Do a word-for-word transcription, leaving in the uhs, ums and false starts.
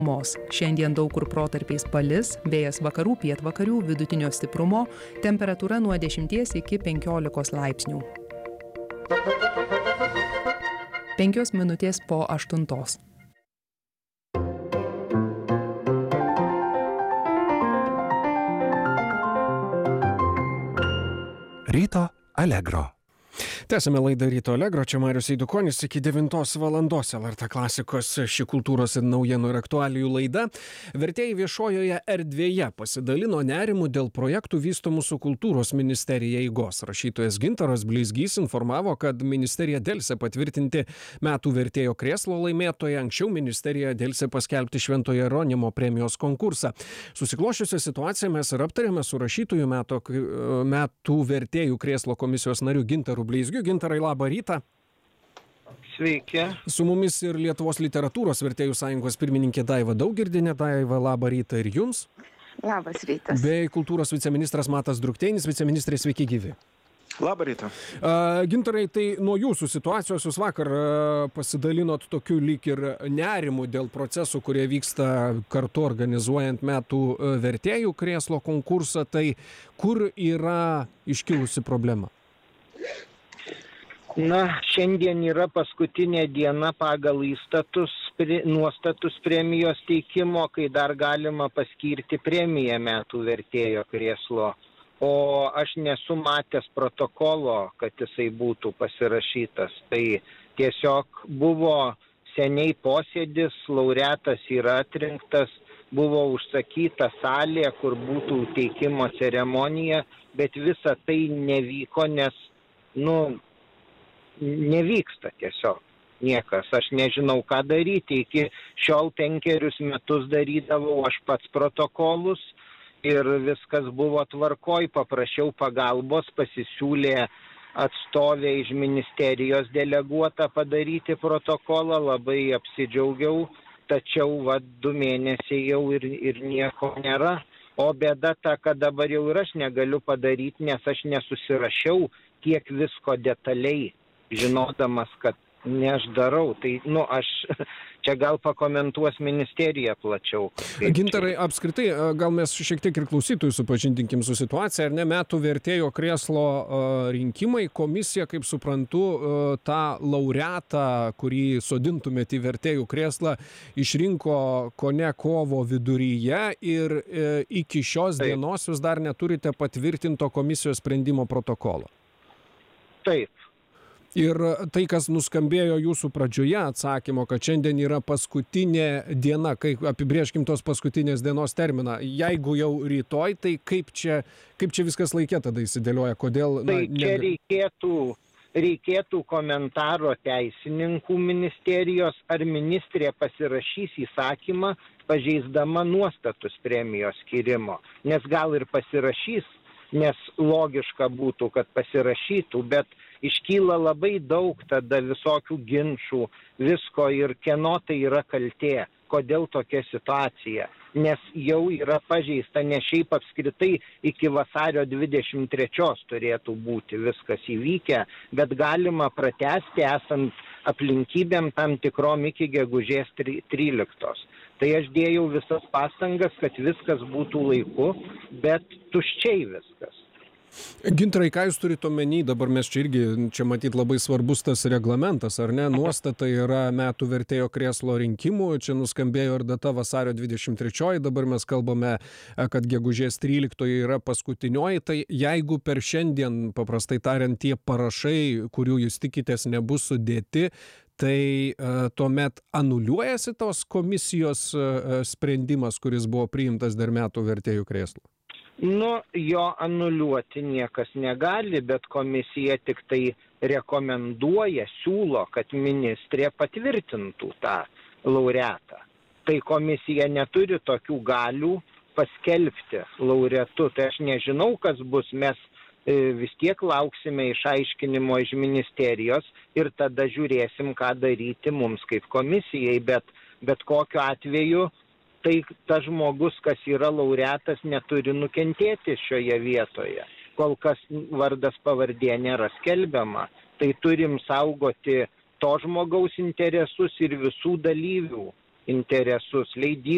Mos. Šiandien daug kur protarpiais palis, vėjas vakarų pietvakarių vidutinio stiprumo, temperatūra nuo dešimties iki penkiolikos laipsnių. Penkios minutės po aštuntos. Ryto Allegro. Tęsime laidą Ryto Allegro, čia Marius Eidukonis, iki devintos valandos L R T klasikos ši kultūros ir naujienų ir aktualijų laida. Vertėjai viešojoje erdvėje pasidalino nerimu dėl projektų vystomų su kultūros ministerija eigos. Rašytojas Gintaras Bleizgys informavo, kad ministerija delsė patvirtinti metų vertėjo krėslo laimėtoją, anksčiau ministerija delsė paskelbti Šventojo Jeronimo premijos konkursą. Susiklošiusią situaciją mes ir aptarėme su rašytojų metų, metų vertėjų krėslo komisijos nariu Gintaru Bleizgiu. Gintarai, labą rytą. Sveiki. Su mumis ir Lietuvos literatūros vertėjų sąjungos pirmininkė Daiva Daugirdienė. Daiva, labą rytą ir jums. Labas rytas. Bei kultūros viceministras Matas Drukteinis. Viceministrė, sveiki gyvi. Labą rytą. Uh, Gintarai, tai nuo jūsų situacijos jūs vakar uh, pasidalinot tokiu lyg ir nerimu dėl procesų, kurie vyksta kartu organizuojant metų uh, vertėjų krėslo konkursą. Tai kur yra iškilusi problema? Na, šiandien yra paskutinė diena pagal įstatus, prie, nuostatus premijos teikimo, kai dar galima paskirti premiją metų vertėjo krėslo. O aš nesu matęs protokolo, kad jisai būtų pasirašytas. Tai tiesiog buvo seniai posėdis, laureatas yra atrinktas, buvo užsakyta salė, kur būtų teikimo ceremonija, bet visa tai nevyko, nes, nu, nevyksta tiesiog niekas. Aš nežinau, ką daryti. Iki šiol penkerius metus darydavau aš pats protokolus ir viskas buvo tvarkoj. Paprašiau pagalbos, pasisiūlė atstovė iš ministerijos deleguota padaryti protokolą, labai apsidžiaugiau, tačiau va, du mėnesiai jau ir, ir nieko nėra. O bėda ta, kad dabar jau ir aš negaliu padaryti, nes aš nesusirašiau tiek visko detaliai, žinodamas, kad ne aš darau. Tai, nu, aš čia gal pakomentuos ministerija plačiau. Gintarai, apskritai, gal mes šiek tiek ir klausytojų supažindinkim su situacija, ar ne, metų vertėjo krėslo rinkimai, komisija, kaip suprantu, tą laureatą, kurį sodintumėte į vertėjų krėslą, išrinko kone kovo viduryje ir iki šios Taip. dienos jūs dar neturite patvirtinto komisijos sprendimo protokolo. Taip. Ir tai, kas nuskambėjo jūsų pradžioje atsakymo, kad šiandien yra paskutinė diena, kai apibrėžkim tos paskutinės dienos terminą. Jeigu jau rytoj, tai kaip čia, kaip čia viskas laikė tada įsidėlioja? Kodėl? Tai na, čia neg... reikėtų, reikėtų komentaro teisininkų ministerijos, ar ministrė pasirašys įsakymą, pažeisdama nuostatus premijos skyrimo. Nes gal ir pasirašys, nes logiška būtų, kad pasirašytų, bet iškyla labai daug tada visokių ginčų, visko ir kieno tai yra kaltė, kodėl tokia situacija. Nes jau yra pažeista, ne šiaip apskritai iki vasario dvidešimt trečios turėtų būti viskas įvykę, bet galima pratęsti esant aplinkybėm tam tikrom iki gegužės tryliktos. Tai aš dėjau visas pastangas, kad viskas būtų laiku, bet tuščiai viskas. Gintarai, ką jūs turite omeny, dabar mes čia irgi, čia matyt labai svarbus tas reglamentas, ar ne, nuostata yra metų vertėjo krėslo rinkimų, čia nuskambėjo ir data vasario dvidešimt trečioji, dabar mes kalbame, kad gegužės tryliktoji yra paskutinioji, tai jeigu per šiandien, paprastai tariant, tie parašai, kurių jūs tikitės, nebus sudėti, tai uh, tuomet anuliuojasi tos komisijos uh, sprendimas, kuris buvo priimtas dar metų vertėjų krėslo? Nu, jo anuliuoti niekas negali, bet komisija tik tai rekomenduoja, siūlo, kad ministrė patvirtintų tą laureatą. Tai komisija neturi tokių galių paskelbti laureatu. Tai aš nežinau, kas bus, mes e, vis tiek lauksime išaiškinimo iš ministerijos ir tada žiūrėsim, ką daryti mums kaip komisijai, bet, bet kokiu atveju tai tas žmogus, kas yra laureatas, neturi nukentėti šioje vietoje. Kol kas vardas pavardė nėra skelbiama, tai turim saugoti to žmogaus interesus ir visų dalyvių interesus, leidybos.